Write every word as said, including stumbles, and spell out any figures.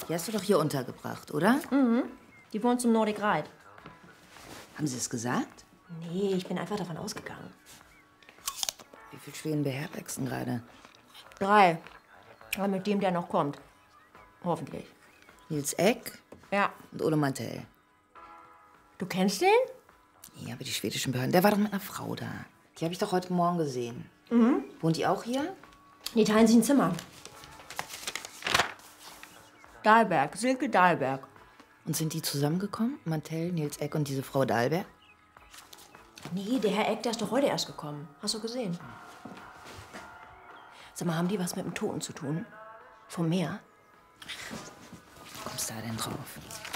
Die hast du doch hier untergebracht, oder? Mhm. Die wohnt zum Nordic Ride. Haben Sie es gesagt? Nee, ich bin einfach davon ausgegangen. Wie viel Schweden beherbergst du gerade? Drei. Aber mit dem, der noch kommt. Hoffentlich. Nils Eck Ja. und Ole Mantel. Du kennst den? Ja, aber die schwedischen Behörden. Der war doch mit einer Frau da. Die habe ich doch heute Morgen gesehen. Mhm. Wohnt die auch hier? Die teilen sich ein Zimmer. Dahlberg, Silke Dahlberg. Und sind die zusammengekommen? Mantel, Nils Eck und diese Frau Dahlberg? Nee, der Herr Eck, der ist doch heute erst gekommen. Hast du gesehen? Sag mal, haben die was mit dem Toten zu tun? Vom Meer? Wie kommst du da denn drauf?